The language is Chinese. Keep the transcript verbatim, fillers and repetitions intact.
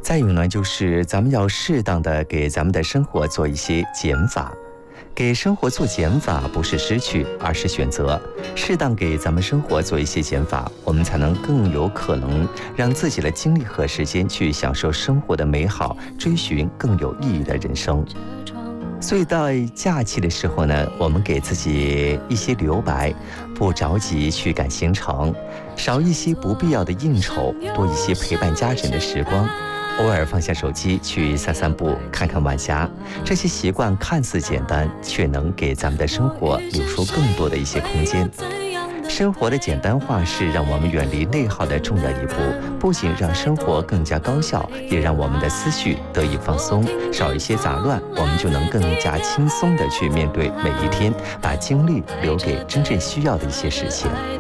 再有呢，就是咱们要适当的给咱们的生活做一些减法。给生活做减法不是失去，而是选择。适当给咱们生活做一些减法，我们才能更有可能让自己的精力和时间去享受生活的美好，追寻更有意义的人生。所以到假期的时候呢，我们给自己一些留白，不着急去赶行程，少一些不必要的应酬，多一些陪伴家人的时光。偶尔放下手机去散散步，看看晚霞，这些习惯看似简单，却能给咱们的生活留出更多的一些空间。生活的简单化是让我们远离内耗的重要一步，不仅让生活更加高效，也让我们的思绪得以放松，少一些杂乱，我们就能更加轻松地去面对每一天，把精力留给真正需要的一些事情。